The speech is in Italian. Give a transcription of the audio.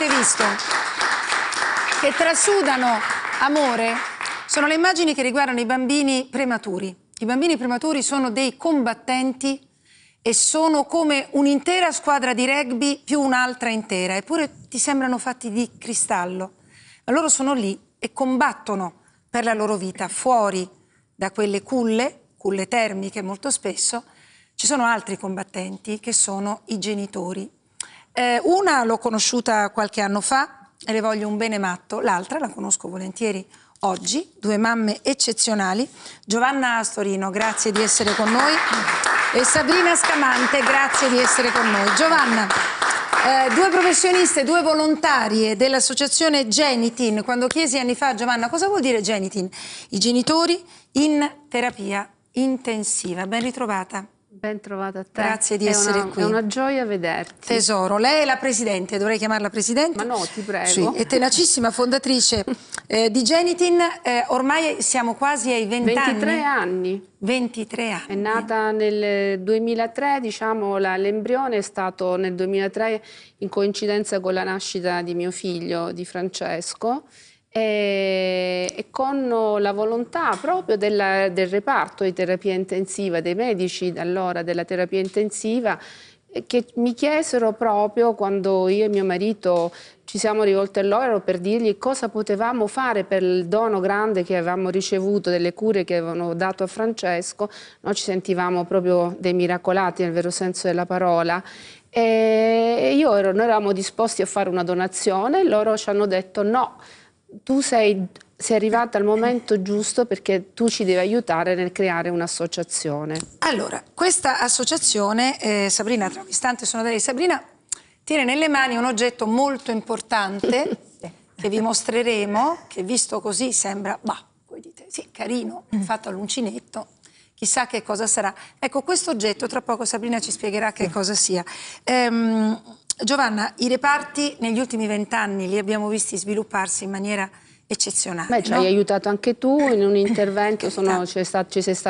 avete visto, che trasudano amore, sono le immagini che riguardano i bambini prematuri. I bambini prematuri sono dei combattenti e sono come un'intera squadra di rugby più un'altra intera, eppure ti sembrano fatti di cristallo. Ma loro sono lì e combattono per la loro vita. Fuori da quelle culle termiche molto spesso, ci sono altri combattenti che sono i genitori. Una l'ho conosciuta qualche anno fa e le voglio un bene matto, l'altra la conosco volentieri oggi, due mamme eccezionali. Giovanna Astorino, grazie di essere con noi, e Sabrina Scamante, grazie di essere con noi. Giovanna, due professioniste, due volontarie dell'associazione Genitin. Quando chiesi anni fa a Giovanna cosa vuol dire Genitin, i genitori in terapia intensiva. Ben ritrovata. Ben trovata a te. Grazie di essere qui. È una gioia vederti. Tesoro, lei è la presidente, dovrei chiamarla presidente. Ma no, ti prego. Sì, è tenacissima fondatrice di Genitin. Ormai siamo quasi ai 20 anni. 23 anni. 23 anni. È nata nel 2003, diciamo, l'embrione è stato nel 2003 in coincidenza con la nascita di mio figlio, di Francesco. E con la volontà proprio del reparto di terapia intensiva, dei medici allora della terapia intensiva, che mi chiesero proprio quando io e mio marito ci siamo rivolti a loro per dirgli cosa potevamo fare per il dono grande che avevamo ricevuto, delle cure che avevano dato a Francesco. Noi ci sentivamo proprio dei miracolati nel vero senso della parola. E noi eravamo disposti a fare una donazione, loro ci hanno detto no. Tu sei arrivata al momento giusto perché tu ci devi aiutare nel creare un'associazione. Allora, questa associazione, Sabrina, tra un istante sono da lei. Sabrina tiene nelle mani un oggetto molto importante che vi mostreremo, che visto così sembra, voi dite, sì, carino, fatto all'uncinetto, chissà che cosa sarà. Ecco, questo oggetto, tra poco Sabrina ci spiegherà che cosa sia. Giovanna, i reparti negli ultimi 20 anni li abbiamo visti svilupparsi in maniera eccezionale. Beh, ci hai aiutato anche tu in un intervento, ci sei stata